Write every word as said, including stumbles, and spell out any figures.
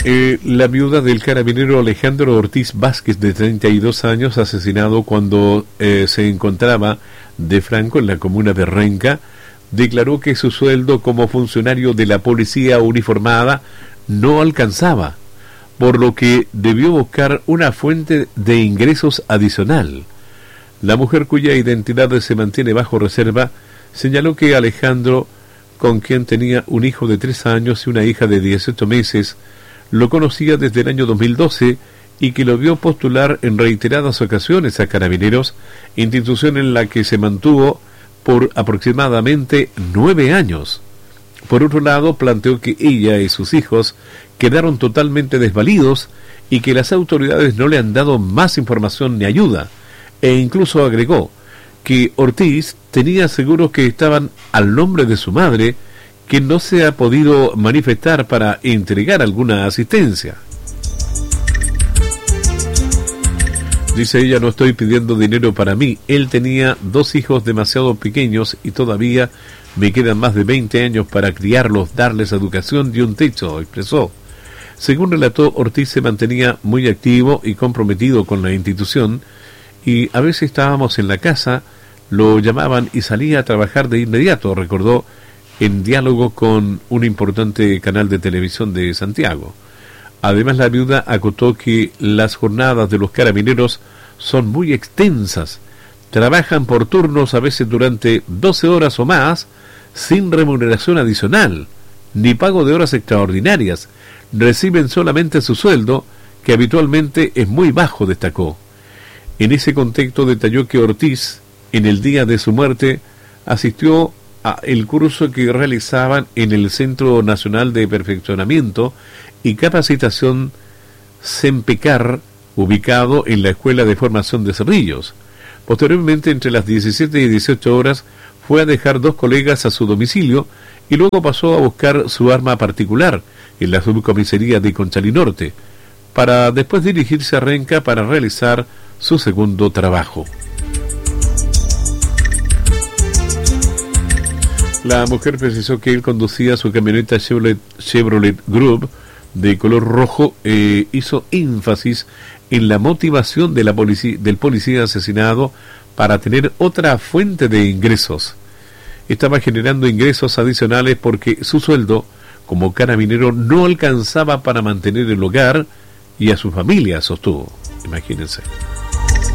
Eh, la viuda del carabinero Alejandro Ortiz Vázquez, de treinta y dos años, asesinado cuando eh, se encontraba de Franco en la comuna de Renca, declaró que su sueldo como funcionario de la policía uniformada no alcanzaba, por lo que debió buscar una fuente de ingresos adicional. La mujer, cuya identidad se mantiene bajo reserva, señaló que Alejandro, con quien tenía un hijo de tres años y una hija de dieciocho meses, lo conocía desde el año dos mil doce y que lo vio postular en reiteradas ocasiones a Carabineros, institución en la que se mantuvo por aproximadamente nueve años. Por otro lado, planteó que ella y sus hijos quedaron totalmente desvalidos y que las autoridades no le han dado más información ni ayuda, e incluso agregó que Ortiz tenía seguros que estaban al nombre de su madre, que no se ha podido manifestar para entregar alguna asistencia. Dice ella: no estoy pidiendo dinero para mí, él tenía dos hijos demasiado pequeños y todavía me quedan más de veinte años para criarlos, darles educación y un techo, expresó. Según relató, Ortiz se mantenía muy activo y comprometido con la institución, y a veces estábamos en la casa, lo llamaban y salía a trabajar de inmediato, recordó en diálogo con un importante canal de televisión de Santiago. Además, la viuda acotó que las jornadas de los carabineros son muy extensas. Trabajan por turnos, a veces durante doce horas o más, sin remuneración adicional, ni pago de horas extraordinarias. Reciben solamente su sueldo, que habitualmente es muy bajo, destacó. En ese contexto detalló que Ortiz, en el día de su muerte, asistió a el curso que realizaban en el Centro Nacional de Perfeccionamiento y Capacitación CEMPECAR, ubicado en la Escuela de Formación de Cerrillos. Posteriormente, entre las diecisiete y dieciocho horas, fue a dejar dos colegas a su domicilio y luego pasó a buscar su arma particular en la subcomisaría de Conchalí Norte, para después dirigirse a Renca para realizar su segundo trabajo. La mujer precisó que él conducía su camioneta Chevrolet, Chevrolet Group de color rojo. Eh, hizo énfasis en la motivación de la policía, del policía asesinado para tener otra fuente de ingresos. Estaba generando ingresos adicionales porque su sueldo como carabinero no alcanzaba para mantener el hogar y a su familia, sostuvo. Imagínense.